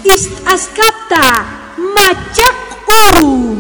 Ist'askata machak'u.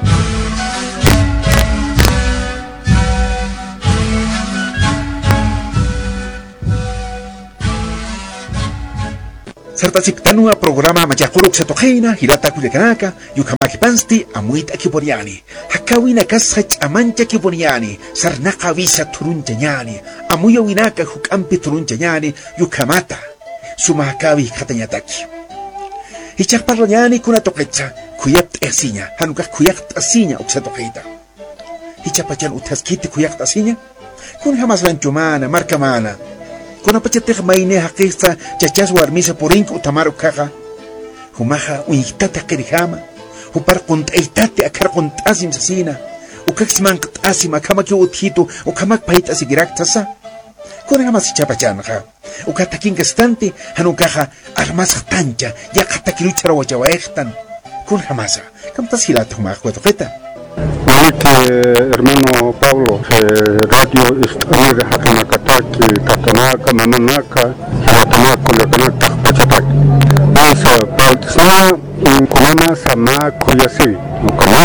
Sartasiptanua programa machaquruk satoqina hirata kuyakanaka yukamakipansti amuita kiponiani hakawina kasach amancha kiponiani sarnaqa visa turunchanyani amuya winaka hukampi turunchanyani yukamata sumakawi khatanyataki hichaqparroñani kuna toqecha kuyaqta asiña hanuka kuyaqta asiña uksatoqita hichapachan utaskiti kuyaqta asiña kun hamas ranchumana markamana kuna pachateq mayne haqista chachas warmisa porinku utamaru kaqa humaha uyiktata qirihama hupar qunt'aytati akar qunt'asim sasina ukaksman qt'asim akamaki uthitu ukamak payta sigiraktasa kuna hamas chapachanqa ukatakin gastante hanukaha armas tancha yaqatakiruchara wachawaextan kun hamasa kamtas hilata humaq watoqeta. Hermano Pablo, radio Istaniga Hakanakataki, Katanaka, Mamanaka, Hatanaka, Lakanaka, Pachatak. Esa Paltisna, Kumana, Sama, Kuyasi, Ukama.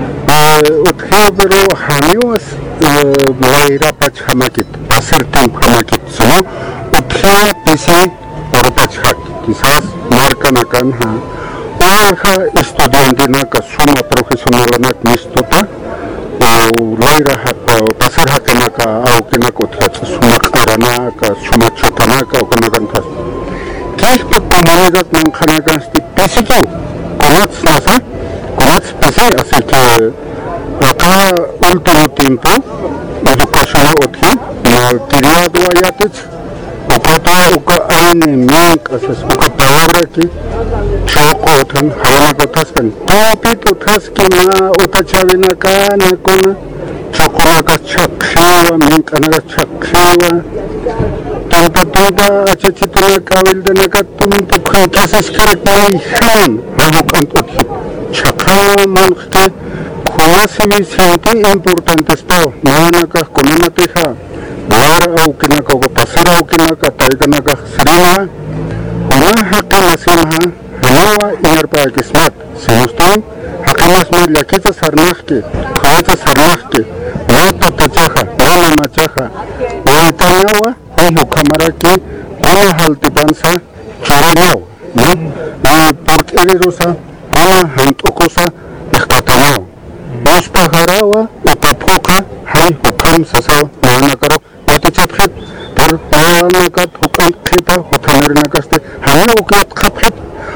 Uthevero Hanios, Moira Pachhamakit, Pasirtim Hamakit, Sumo, Uthea Pisi, Orpachak, quizás marcan acá. Oja estudiantinaka suma profesionalanak mistota o laira hapa pasar hakanaka au kinako tjatsa suma qaranaka suma chotanaka o kanakantas kispa comunidad mankanaka sti pisiki conats nasa conats pisi así que acá último tiempo educación otji malcriado ayatech ukata uka aine mank asas uka palabra ki choko tan hawana kotaskan topit utaski na utachavina kana kona choko naka chakshiwa minkanaga chakshiwa tanta achachituna kawilda naka tumtu kisas karakmai han rahukan utki chakawa mankte kuwasimi siente importantes pao manaka komanatiha Ahora au kinaka o pasira au kinaka taikanaka sirima ona hakama simaha hanawa inarpa kismat simustan hakamas mi lakita sarnahki khawata sarnahki mata tachaha mala machaha waitanawa homo kamaraki ona haltipansa chorinaw portelirusa ona hantukusa ikhtatanaw muspaharawa utaphuka hay hukam sasaw manakaro Chaphet, por Panakat, Hukan Kita, Hutanarinacaste, Hanaukat Kaphet,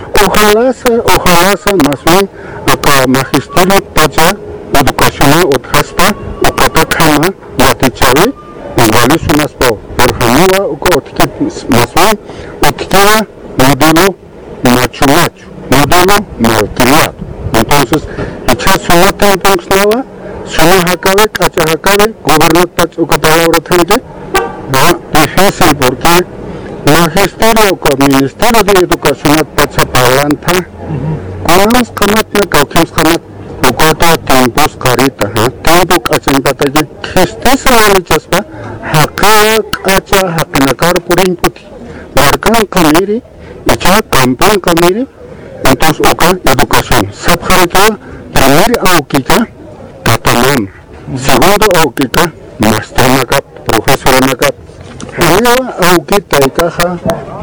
ojalá más bien, acá magisterio Pacha, educación Uthaspa, Ukatakama, Yatichavi, igual es unas po, por Hanua, Ukotkit, más bien, Utkiva, modelo macho, modelo malcriado. Entonces, echar su nota Suma Hakabe, Kacha Hakabe, gobernatach Ukapalabra Tente, difícil porque magisterio con Ministerio de Educación Pacha Palanta, Kunas Kamatna Kaukims Kamat, Ukata Tiempos Carita, Tiempo Kachantatagi, Kistesa Alichaspa, Haka Kacha Hakanakar Purimputi, Marcan Kamiri, Echa Campan Kamiri, entonces Uka Educación, Sabharika, Primera Aukika, Tatamon, segundo Aukika, Mastranaka, Profesoranaka, Haya Aukita y Caja,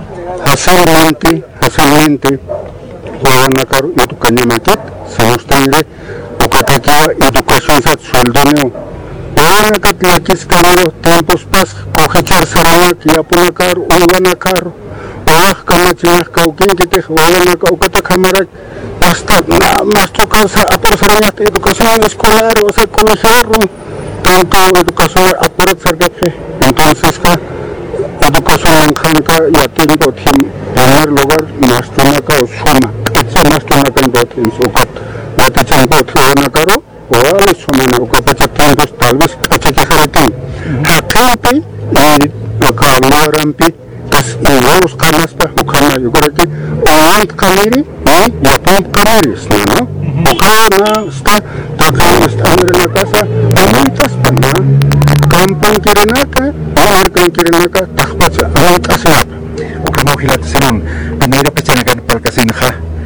fácilmente, Guanakar, Educañamakit, se nos tiene, Ukatakia, Educación Sat Sueldoneo, Guanakat, Lakis Camaro, Tiempos Paz, Cojichar Saranak, Yapunakar, Uwanakar, Oaj Kamachinach Kaukin, Kitej, Guanaka, Ukatakamak, hasta más tu casa, a educación escolar o sea, colegiarlo, tanto educación a por observarse, entonces educación en Janka y a tiempo en primer lugar, más tu naca o suma, que más tu naca en bot en su cat, la techa en bot o nacaro, o a la suma, o capacitando tal vez cachaquijaratín, Hakante y la caluarampi, los canasta, o cana, yo creo que, o ant camiri, ya pump camiris, ¿no? O cana, está, también está en la casa, muchas panas, campan kirinaka, marcan kirinaka, takpacha, amat asap. O como hilat sinon, manera pachanakan palkasinha,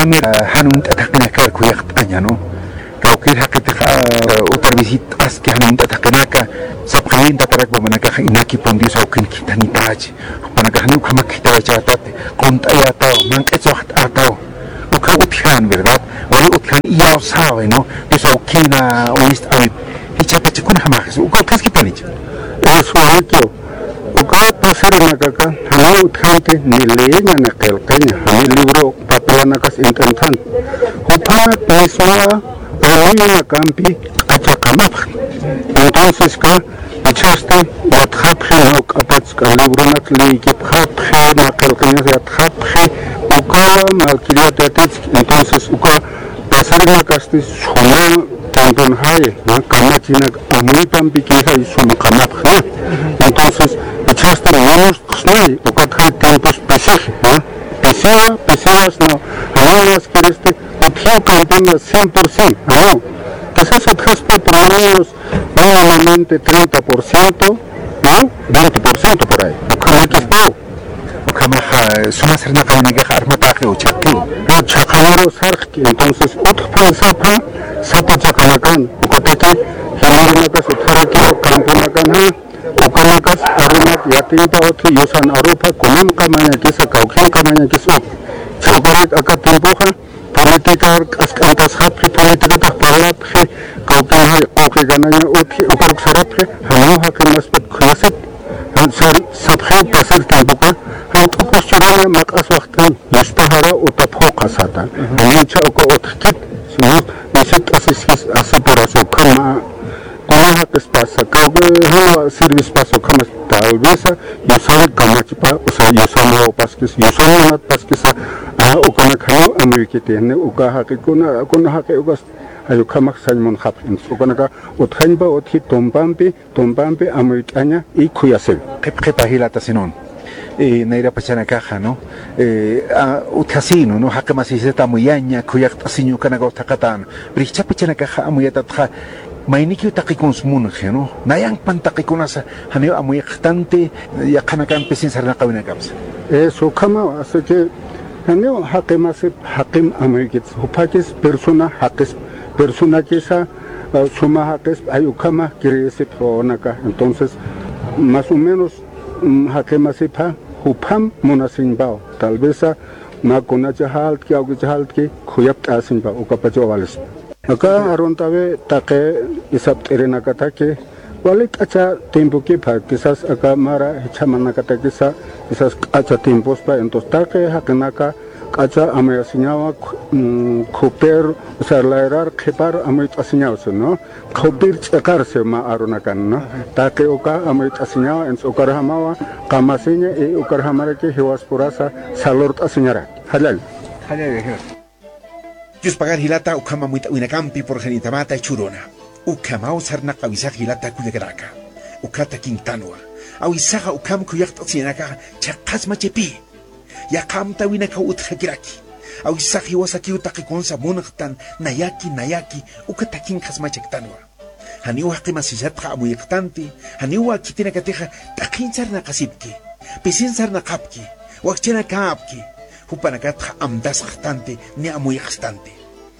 primero hanun tataknaka kuyaqtaña, ¿no? Kaukir hakitija otra visita aski hanun tataknaka sapqalinta tarakba manaka inaki pondios aukin kitanitachi manaka hanu kamakita bachatate contayatao manquecho atao uka utjan, ¿verdad? Wali utjan iyao sabe, ¿no? Pues aukina oist awi hichapachikuna hamajes uka kaskipanich eso algo uka pasar nakaka hanu utjante ni leña nakelkeña hani libro papelanakas intentan hupana pesona Alina campi achakamap. Entonces ka echaste yatjapje no kapatska libronak liikipjapje nakalkañas yatjapje uka malkiriatetich. Entonces uka pasarnakaste suma tampunhaye na kamachinak amuipampi kihai suma kamapja. Entonces echaste menos ksnai uka kaj tiempos pesije, Pesivas no, algunas que utjio campana 100%, no. Quizás utjaspe por lo menos mínimamente 30%, ¿no? 20% por ahí. Ukamikipau. ukamaja suma serna kaunega armataje uchaki Chakamero sarki, entonces utjpan sapa chakamakan, ukataki, himarnakas utjaraki, campanakan, ukamakas arimat yatinta otri yusan arupa kunam kamanya kisa kaukin kamanya kisa chaukarik acá tempoja política ascantas hapri política ta parlapje kaukin oke gananya otri ukaruk sarapje hanoha que más pet khuyaset han sabhe pasar tempoja han tokos churana makas waqtan yastahara utapho qasata mucha oko otkit sino nisit así peraso kama Kumaha que pasa, que service paso como tal vez yo soy kamachipa, o sea yo soy pasquis, yo soy una pasquisa, o con el canal americano tiene, o caja que con la que ugas, ayo kamak salmon happens, o con acá othanba othi tombampi americana y kuyasel. ¿Qué pahilata sinon? Naira pachana caja, ¿no? Utkasino, ¿no? Hakamasiseta muyaña, kuyaktasinyo kanago takatan, bricha pachana caja amuyatata. Mainiki utakikon smunje, ¿no? Nayang pantakikonas haneo amuyaqtante yakanakan pesin sarnaqawina kapsa. Eso kama hace que haneo hakim amuyikits upakis persona que esa suma hakes ayukama quiere decir onaka. Entonces más o menos hakemasipa hupam monasinbao. Tal vez ma konacha halt ki khuyap asinba ukapacho vales. Acá arontabe taque isap terenakata que walit acha tiempo que pa quizás acá mara chamanakata quizás acha tiempos pa entonces taque hakanaka acha amayasiñawa cooper o sea lairar kepar amayasiñawa no cooper chakarse ma aronakan no taque oka amayasiñawa en okarhamawa kamasiña y okarhamara que hewasporasa salort asiñara halal Yus pagar hilata ukama muita uinacampi por genitamata y churona. Ukama usarna kawisag hilata kuyagraka. Ukata kintanwa. Awisaga ukam kuyakta sinaka chakas machepi. Yakamta winaka utkagiraki. Awisag hiwasaki utakikonsa munaktan nayaki ukata kinkas machektanwa. Haniwa hakimasisatra amuyektanti. Haniwa kitina kateja takinsarna kasipki. Pisinsarna kapki. Wakchena kapki. Hupanakatra amdas jastante ni amuy jastante.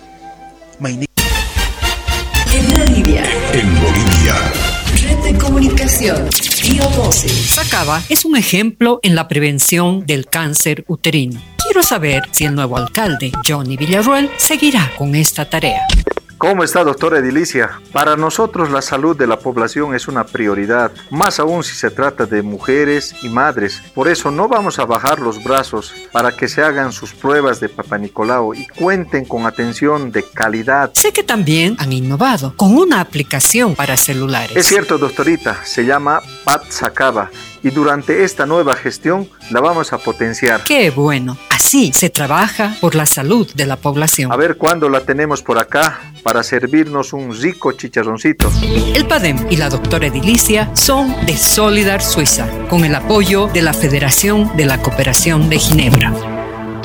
En Bolivia. Red de comunicación. Bio12. Sacaba es un ejemplo en la prevención del cáncer uterino. Quiero saber si el nuevo alcalde, Johnny Villarruel, seguirá con esta tarea. ¿Cómo está, doctora Edilicia? Para nosotros la salud de la población es una prioridad, más aún si se trata de mujeres y madres. Por eso no vamos a bajar los brazos para que se hagan sus pruebas de Papa Nicolau y cuenten con atención de calidad. Sé que también han innovado con una aplicación para celulares. Es cierto, doctorita, se llama Pat Sacaba. Y durante esta nueva gestión la vamos a potenciar. ¡Qué bueno! Así se trabaja por la salud de la población. A ver cuándo la tenemos por acá para servirnos un rico chicharroncito. El PADEM y la doctora Edilicia son de Solidar Suiza, con el apoyo de la Federación de la Cooperación de Ginebra.